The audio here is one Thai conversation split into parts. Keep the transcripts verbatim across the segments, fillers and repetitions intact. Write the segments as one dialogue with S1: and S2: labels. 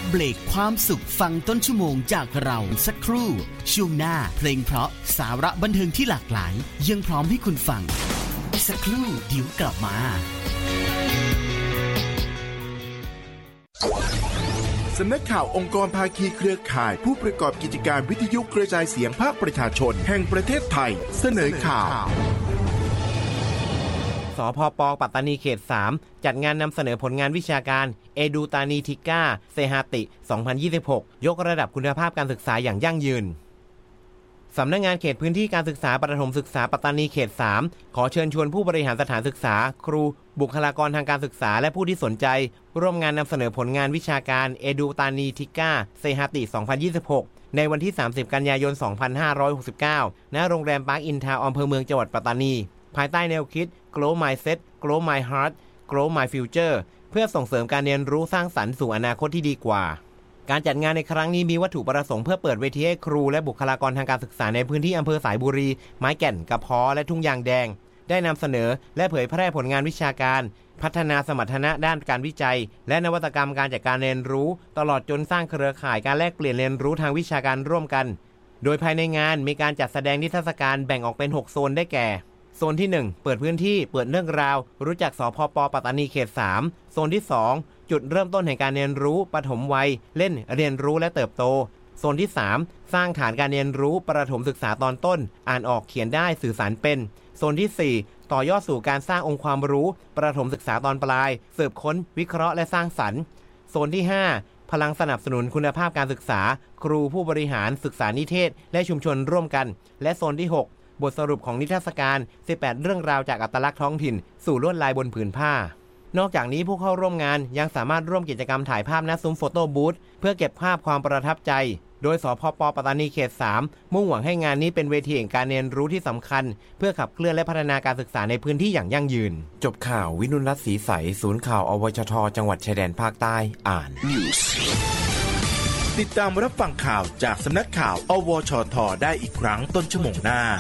S1: เบรกความสุขฟังต้นชั่วโมงจากเราสักครู่ช่วงหน้าเพลงเพราะสาระบันเทิงที่หลากหลายยังพร้อมให้คุณฟังสักครู่เดี๋ยวกลับมา
S2: สำนักข่าวองค์กรภาคีเครือข่ายผู้ประกอบกิจการวิทยุกระจายเสียงภาคประชาชนแห่งประเทศไทยเสนอข่าว
S3: สพป.ปัตตานีเขตสามจัดงานนำเสนอผลงานวิชาการเอดูตานีทิก้าเซฮาติสองพันยี่สิบหกยกระดับคุณภาพการศึกษาอย่างยั่งยืนสำนักงานเขตพื้นที่การศึกษาประถมศึกษาปัตตานีเขตสามขอเชิญชวนผู้บริหารสถานศึกษาครูบุคลากรทางการศึกษาและผู้ที่สนใจร่วมงานนำเสนอผลงานวิชาการเอดูตานีทิก้าเซฮาติสองพันยี่สิบหกในวันที่สามสิบกันยายนสองพันห้าร้อยหกสิบเก้าณโรงแรมปาร์คอินทาวน์อำเภอเมืองจังหวัดปัตตานีภายใต้แนวคิด Grow Mindset Grow My Heart Grow My Future เพื่อส่งเสริมการเรียนรู้สร้างสรรค์สู่อนาคตที่ดีกว่าการจัดงานในครั้งนี้มีวัตถุประสงค์เพื่อเปิดเวทีให้ครูและบุคลากรทางการศึกษาในพื้นที่อำเภอสายบุรีไม้แก่นกระเพาะและทุ่งยางแดงได้นำเสนอและเผยแพร่ผลงานวิชาการพัฒนาสมรรถนะด้านการวิจัยและนวัตกรรมการจัดการเรียนรู้ตลอดจนสร้างเครือข่ายการแลกเปลี่ยนเรียนรู้ทางวิชาการร่วมกันโดยภายในงานมีการจัดแสดงนิทรรศการแบ่งออกเป็นหกโซนได้แก่โซนที่หนึ่งเปิดพื้นที่เปิดเรื่องราวรู้จักสพป.ปัตตานีเขตสามโซนที่สองจุดเริ่มต้นแห่งการเรียนรู้ปฐมวัยเล่นเรียนรู้และเติบโตโซนที่สามสร้างฐานการเรียนรู้ประถมศึกษาตอนต้นอ่านออกเขียนได้สื่อสารเป็นโซนที่สี่ต่อยอดสู่การสร้างองค์ความรู้ประถมศึกษาตอนปลายสืบค้นวิเคราะห์และสร้างสรรค์โซนที่ห้าพลังสนับสนุนคุณภาพการศึกษาครูผู้บริหารศึกษานิเทศและชุมชนร่วมกันและโซนที่หกบทสรุปของนิทรรศการสิบแปดเรื่องราวจากอัตลักษณ์ท้องถิ่นสู่ลวดลายบนผืนผ้านอกจากนี้ผู้เข้าร่วมงานยังสามารถร่วมกิจกรรมถ่ายภาพณซุ้มโฟโต้บูธเพื่อเก็บภาพความประทับใจโดยสพป.ปัตตานีเขตสามมุ่งหวังให้งานนี้เป็นเวทีแห่งการเรียนรู้ที่สำคัญเพื่อขับเคลื่อนและพัฒนาการศึกษาในพื้นที่อย่างยั่งยืนจบข่าววินุรัตน์ศรีใสศูนย์ข่าวอวชทจังหวัดชายแดนภาคใต้อ่าน
S2: ติดตามรับฟังข่าวจากสำนักข่าวอวชทได้อีกครั้งต้นชั่วโมงหน้า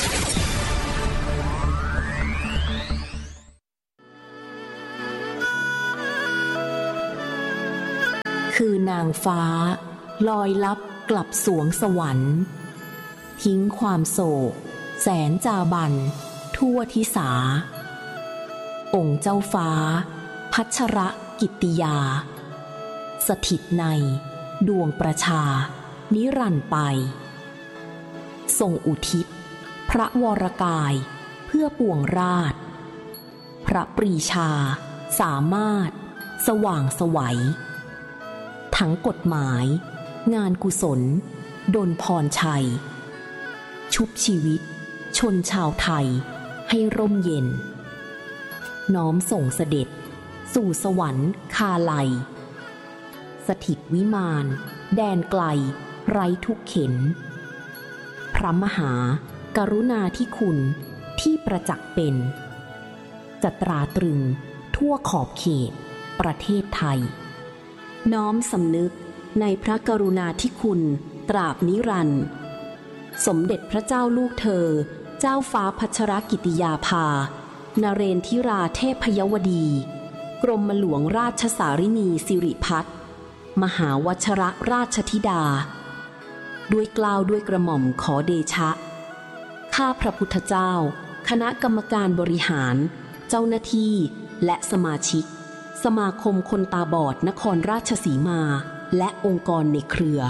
S4: คือนางฟ้าลอยลับกลับสวงสวรรค์ทิ้งความโศกแสนจาบันทั่วทิสาองค์เจ้าฟ้าพัชรกิตติยาสถิตในดวงประชานิรันดร์ไปทรงอุทิศพระวรกายเพื่อปวงราชพระปรีชาสามารถสว่างไสวทั้งกฎหมายงานกุศลดลพรชัยชุบชีวิตชนชาวไทยให้ร่มเย็นน้อมส่งเสด็จสู่สวรรค์คาลัยสถิตวิมานแดนไกลไร้ทุกเข็ญพระมหากรุณาธิคุณที่ประจักษ์เป็นจะตราตรึงทั่วขอบเขตประเทศไทยน้อมสำนึกในพระกรุณาธิคุณตราบนิรันดร์สมเด็จพระเจ้าลูกเธอเจ้าฟ้าพัชรกิติยาภานเรนทิราเทพยวดีกรมหลวงราชสารินีสิริพัฒน์มหาวชรราชธิดาด้วยเกล้าด้วยกระหม่อมขอเดชะข้าพระพุทธเจ้าคณะกรรมการบริหารเจ้าหน้าที่และสมาชิกสมาคมคนตาบอดนครราชสีมาและองค์กรในเครือ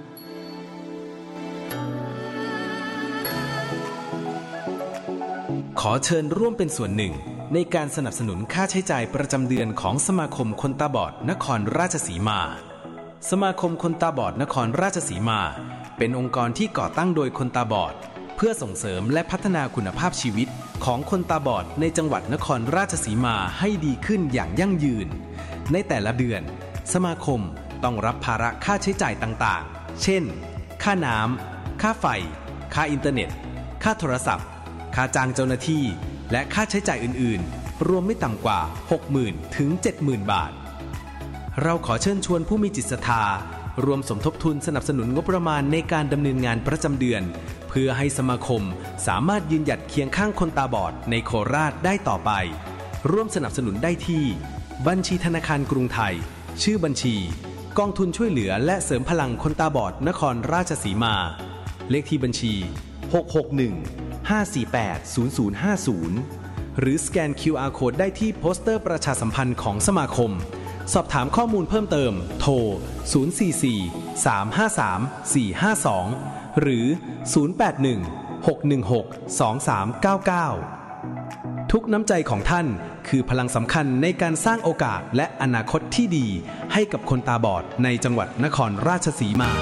S5: ขอเชิญร่วมเป็นส่วนหนึ่งในการสนับสนุนค่าใช้จ่ายประจำเดือนของสมาคมคนตาบอดนครราชสีมาสมาคมคนตาบอดนครราชสีมาเป็นองค์กรที่ก่อตั้งโดยคนตาบอดเพื่อส่งเสริมและพัฒนาคุณภาพชีวิตของคนตาบอดในจังหวัดนครราชสีมาให้ดีขึ้นอย่างยั่งยืนในแต่ละเดือนสมาคมต้องรับภาระค่าใช้จ่ายต่างๆเช่นค่าน้ำค่าไฟค่าอินเทอร์เน็ตค่าโทรศัพท์ค่าจ้างเจ้าหน้าที่และค่าใช้จ่ายอื่นๆรวมไม่ต่ำกว่า หกหมื่น ถึง เจ็ดหมื่น บาทเราขอเชิญชวนผู้มีจิตศรัทธารวมสมทบทุนสนับสนุนงบประมาณในการดำเนินงานประจำเดือนเพื่อให้สมาคมสามารถยืนหยัดเคียงข้างคนตาบอดในโคราชได้ต่อไปร่วมสนับสนุนได้ที่บัญชีธนาคารกรุงไทยชื่อบัญชีกองทุนช่วยเหลือและเสริมพลังคนตาบอดนครราชสีมาเลขที่บัญชีหก หก หนึ่ง ห้า สี่ แปด ศูนย์ ศูนย์ ห้า ศูนย์หรือสแกน คิว อาร์ Code ได้ที่โปสเตอร์ประชาสัมพันธ์ของสมาคมสอบถามข้อมูลเพิ่มเติมโทรศูนย์ สี่ สี่ สาม ห้า สาม สี่ ห้า สองหรือศูนย์ แปด หนึ่ง หก หนึ่ง หก สอง สาม เก้า เก้าทุกน้ำใจของท่านคือพลังสำคัญในการสร้างโอกาสและอนาคตที่ดีให้กับคนตาบอดในจังหวัดนครราชสีมา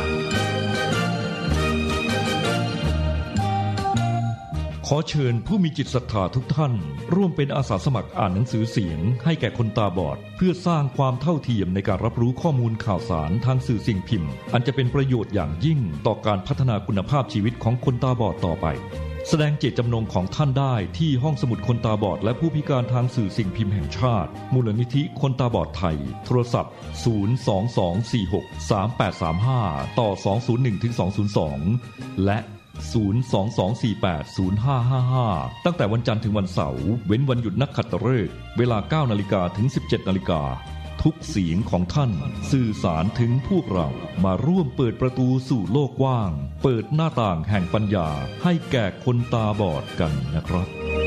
S6: ขอเชิญผู้มีจิตศรัทธาทุกท่านร่วมเป็นอาสาสมัครอ่านหนังสือเสียงให้แก่คนตาบอดเพื่อสร้างความเท่าเทียมในการรับรู้ข้อมูลข่าวสารทางสื่อสิ่งพิมพ์อันจะเป็นประโยชน์อย่างยิ่งต่อการพัฒนาคุณภาพชีวิตของคนตาบอดต่อไปแสดงเจตจำนงของท่านได้ที่ห้องสมุดคนตาบอดและผู้พิการทางสื่อสิ่งพิมพ์แห่งชาติมูลนิธิคนตาบอดไทยโทรศัพท์ศูนย์ สอง สอง สี่ หก สาม แปด สาม ห้าต่อสอง ศูนย์ หนึ่ง ถึง สอง ศูนย์ สองและศูนย์ สอง สอง สี่ แปด ศูนย์ ห้า ห้า ห้าตั้งแต่วันจันทร์ถึงวันเสาร์เว้นวันหยุดนักขัตฤกษ์เวลา เก้านาฬิกา ถึง สิบเจ็ดนาฬิกาทุกเสียงของท่านสื่อสารถึงพวกเรามาร่วมเปิดประตูสู่โลกกว้างเปิดหน้าต่างแห่งปัญญาให้แก่คนตาบอดกันนะครับ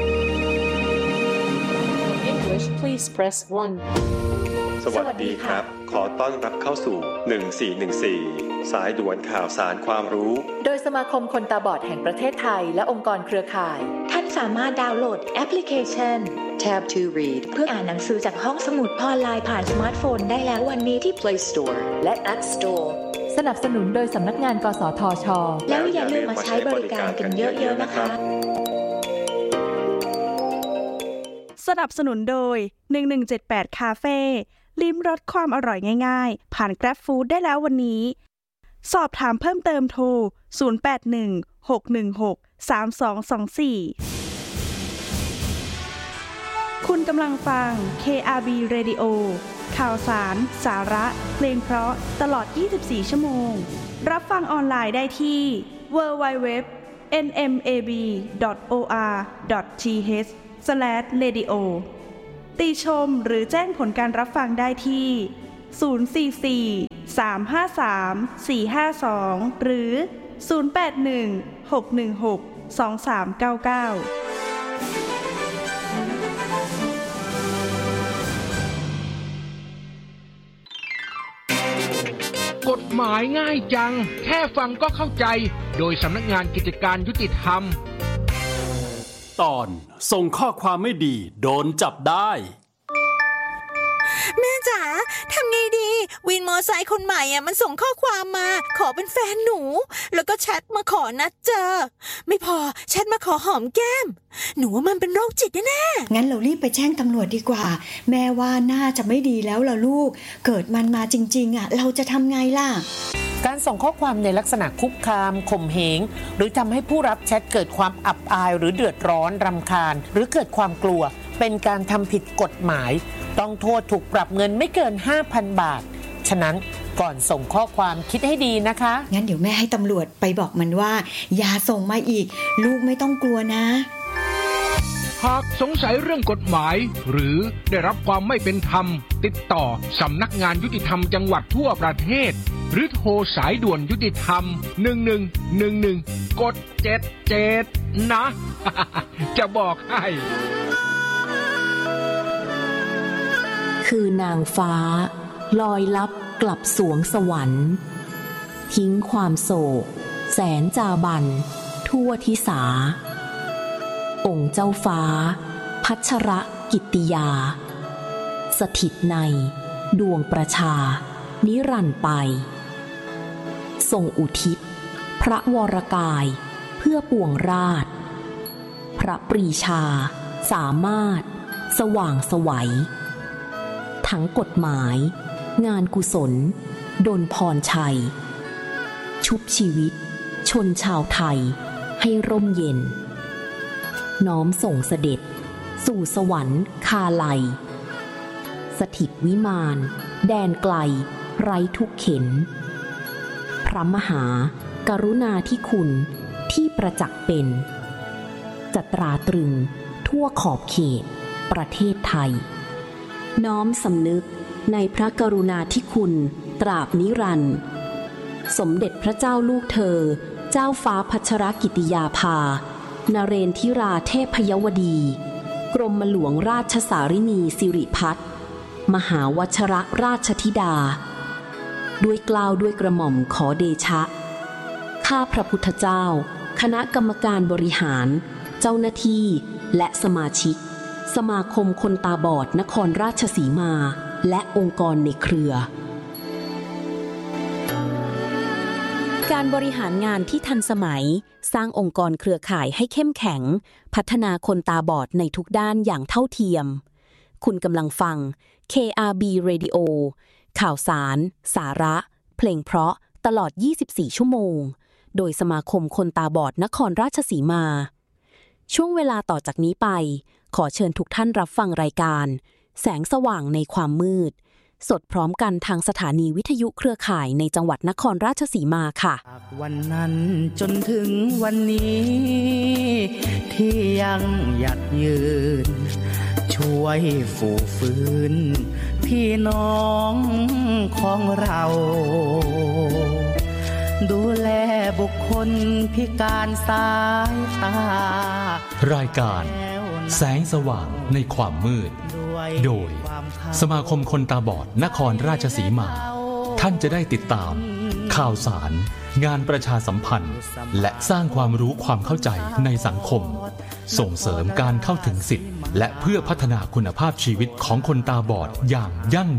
S7: English please press one
S8: สวัสดีครับขอต้อนรับเข้าสู่หนึ่งสี่หนึ่งสี่สายด่วนข่าวสารความรู้
S9: โดยสมาคมคนตาบอดแห่งประเทศไทยและองค์กรเครือข่ายท่านสามารถดาวน์โหลดแอปพลิเคชัน Tab to Read เพื่ออ่านหนังสือจากห้องสมุดออนไลน์ผ่านสมาร์ทโฟนได้แล้ววันนี้ที่ Play Store และ App Store สนับสนุนโดยสำนักงานกสทช.แล้วอย่าลืมมาใช้บริการกันเยอะๆนะคะ
S10: สนับสนุนโดยหนึ่งหนึ่งเจ็ดแปดคาเฟ่ลิ้มรสความอร่อยง่ายๆผ่าน Grab Food ได้แล้ววันนี้สอบถามเพิ่มเติมโทรศูนย์ แปด หนึ่ง หก หนึ่ง หก สาม สอง สอง สี่คุณกำลังฟัง เค อาร์ บี Radio ข่าวสารสาระเพลงเพราะตลอดยี่สิบสี่ชั่วโมงรับฟังออนไลน์ได้ที่ ดับเบิลยู ดับเบิลยู ดับเบิลยู ดอท เอ็น เอ็ม เอ บี ดอท โอ อาร์ ดอท ที เอช สแลช เรดิโอ ติชมหรือแจ้งผลการรับฟังได้ที่ศูนย์ สี่ สี่ สาม ห้า สาม สี่ ห้า สองหรือศูนย์ แปด หนึ่ง หก หนึ่ง หก สอง สาม เก้า เก้าก
S11: ฎหมายง่ายจังแค่ฟังก็เข้าใจโดยสำนักงานกิจการยุติธรรม
S12: ตอนส่งข้อความไม่ดีโดนจับได้
S13: แม่จ๋าทำไงดีวินมอไซค์คนใหม่อ่ะมันส่งข้อความมาขอเป็นแฟนหนูแล้วก็แชทมาขอนัดเจอไม่พอแชทมาขอหอมแก้มหนูว่ามันเป็นโรคจิตแน่ๆ
S14: งั้นเรารีบไปแจ้งตำรวจดีกว่าแม่ว่าน่าจะไม่ดีแล้วล่ะลูกเกิดมันมาจริงๆอ่ะเราจะทำไงล่ะ
S15: การส่งข้อความในลักษณะคุกคามข่มเหงหรือทำให้ผู้รับแชทเกิดความอับอายหรือเดือดร้อนรำคาญหรือเกิดความกลัวเป็นการทำผิดกฎหมายต้องโทษถูกปรับเงินไม่เกิน ห้าพัน บาทฉะนั้นก่อนส่งข้อความคิดให้ดีนะคะ
S14: งั้นเดี๋ยวแม่ให้ตำรวจไปบอกมันว่าอย่าส่งมาอีกลูกไม่ต้องกลัวนะ
S11: หากสงสัยเรื่องกฎหมายหรือได้รับความไม่เป็นธรรมติดต่อสำนักงานยุติธรรมจังหวัดทั่วประเทศหรือโทรสายด่วนยุติธรรมหนึ่งหนึ่งหนึ่งหนึ่งกดเจ็ดเจ็ดนะ จะบอกให้
S4: คือนางฟ้าลอยลับกลับสวงสวรรค์ทิ้งความโศกแสนจาบันทั่วทิสาองค์เจ้าฟ้าพัชรกิตติยาสถิตในดวงประชานิรันดร์ไปทรงอุทิศพระวรกายเพื่อปวงราชพระปรีชาสามารถสว่างไสวทั้งกฎหมายงานกุศลดลพรชัยชุบชีวิตชนชาวไทยให้ร่มเย็นน้อมส่งเสด็จสู่สวรรค์คาไลสถิตวิมานแดนไกลไร้ทุกเข็นพระมหากรุณาธิคุณที่ประจักษ์เป็นจะตราตรึงทั่วขอบเขตประเทศไทยน้อมสำนึกในพระกรุณาธิคุณตราบนิรันดร์สมเด็จพระเจ้าลูกเธอเจ้าฟ้าพัชรกิติยาภานเรนทิราเทพยวดีกรมหลวงราชสารินีสิริพัฒน์มหาวชรราชธิดาด้วยเกล้าด้วยกระหม่อมขอเดชะข้าพระพุทธเจ้าคณะกรรมการบริหารเจ้าหน้าที่และสมาชิกสมาคมคนตาบอดนครราชสีมาและองค์กรในเครือ
S16: การบริหารงานที่ทันสมัยสร้างองค์กรเครือข่ายให้เข้มแข็งพัฒนาคนตาบอดในทุกด้านอย่างเท่าเทียมคุณกำลังฟัง เค อาร์ บี Radio ข่าวสารสาระเพลงเพราะตลอดยี่สิบสี่ชั่วโมงโดยสมาคมคนตาบอดนครราชสีมาช่วงเวลาต่อจากนี้ไปขอเชิญทุกท่านรับฟังรายการแสงสว่างในความมืดสดพร้อมกันทางสถานีวิทยุเครือข่ายในจังหวัดนครราชสีมาค่ะ
S17: วันนั้นจนถึงวันนี้ที่ยังหยัดยืนช่วยฝูฟื้นพี่น้องของเราดูแลบุคคลพิการสายตาร
S12: ายการแสงสว่างในความมืดโดยสมาคมคนตาบอดนครราชสีมาท่านจะได้ติดตามข่าวสารงานประชาสัมพันธ์และสร้างความรู้ความเข้าใจในสังคมส่งเสริมการเข้าถึงสิทธิและเพื่อพัฒนาคุณภาพชีวิตของคนตาบอดอย่างยั่ง